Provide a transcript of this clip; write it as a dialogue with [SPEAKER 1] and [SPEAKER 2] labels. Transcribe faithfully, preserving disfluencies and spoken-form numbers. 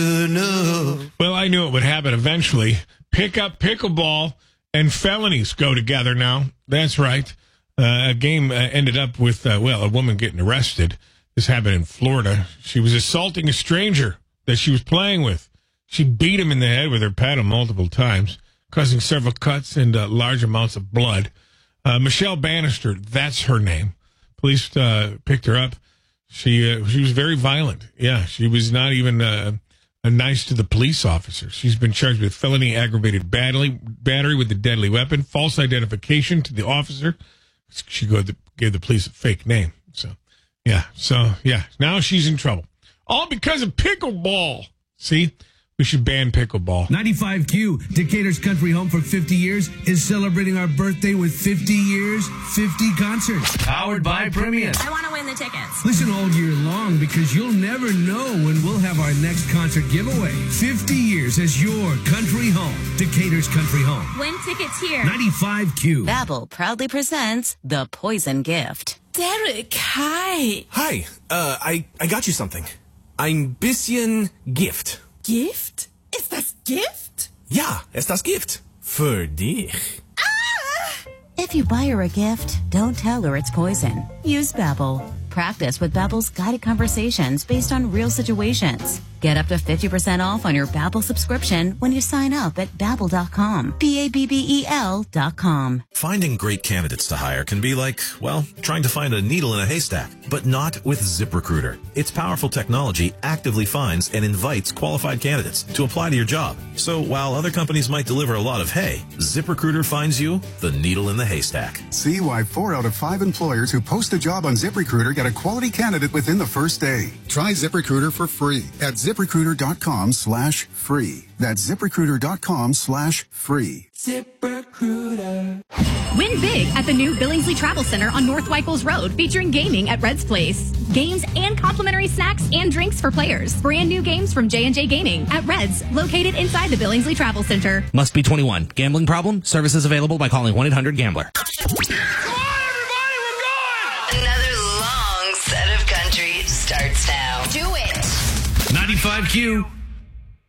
[SPEAKER 1] Well, I knew it would happen eventually. Pick up pickleball and felonies go together now. That's right. Uh, a game uh, ended up with, uh, well, a woman getting arrested. This happened in Florida. She was assaulting a stranger that she was playing with. She beat him in the head with her paddle multiple times, causing several cuts and uh, large amounts of blood. Uh, Michelle Bannister, that's her name. Police uh, picked her up. She uh, she was very violent. Yeah, she was not even uh, nice to the police officer. She's been charged with felony aggravated battery, battery with a deadly weapon, false identification to the officer. She go the, gave the police a fake name. So, yeah. So, yeah. Now she's in trouble. All because of pickleball. See? We should ban pickleball.
[SPEAKER 2] ninety-five Q, Decatur's country home for fifty years, is celebrating our birthday with fifty years, fifty concerts. Powered by Premium.
[SPEAKER 3] I want to win the tickets.
[SPEAKER 2] Listen all year long because you'll never know when we'll have our next concert giveaway. fifty years as your country home. Decatur's country home.
[SPEAKER 3] Win tickets here.
[SPEAKER 2] ninety-five Q.
[SPEAKER 4] Babbel proudly presents The Poison Gift.
[SPEAKER 3] Derek, hi.
[SPEAKER 5] Hi, uh, I, I got you something. Ein bisschen Gift.
[SPEAKER 3] Gift? Ist das Gift?
[SPEAKER 5] Ja, ist das Gift. Für dich.
[SPEAKER 4] If you buy her a gift, don't tell her it's poison. Use Babbel. Practice with Babbel's guided conversations based on real situations. Get up to fifty percent off on your Babbel subscription when you sign up at Babbel dot com. B A B B E L dot com.
[SPEAKER 6] Finding great candidates to hire can be like, well, trying to find a needle in a haystack, but not with ZipRecruiter. Its powerful technology actively finds and invites qualified candidates to apply to your job. So while other companies might deliver a lot of hay, ZipRecruiter finds you the needle in the haystack.
[SPEAKER 7] See why four out of five employers who post a job on ZipRecruiter get a quality candidate within the first day. Try ZipRecruiter for free at ZipRecruiter dot com slash free. That's ZipRecruiter dot com slash free.
[SPEAKER 8] ZipRecruiter. Win big at the new Billingsley Travel Center on North Wyckols Road, featuring gaming at Red's Place. Games and complimentary snacks and drinks for players. Brand new games from J and J Gaming at Red's, located inside the Billingsley Travel Center.
[SPEAKER 9] Must be twenty-one. Gambling problem? Services available by calling one eight hundred gambler.
[SPEAKER 10] Come on, everybody, we're going! Another long set of country starts now. Do it!
[SPEAKER 2] ninety-five Q.